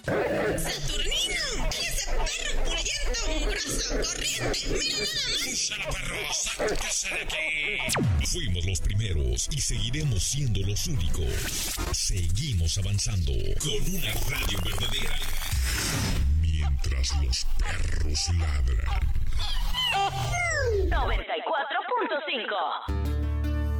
¡Saturnino! ¡Ese perro pulento, mugroso, corriente! ¡Mira nada más! ¡Úsala, perro! ¡Sáquese de aquí! Fuimos los primeros y seguiremos siendo los únicos. Seguimos avanzando con una radio verdadera. Mientras los perros ladran. 94.5